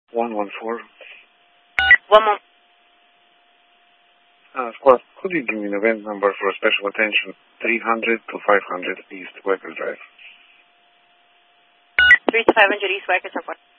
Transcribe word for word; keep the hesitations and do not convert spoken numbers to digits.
one one four. One moment. Uh, squad, could you give me the event number for special attention? three hundred to five hundred East Wacker Drive. three to five hundred East Wacker, so far.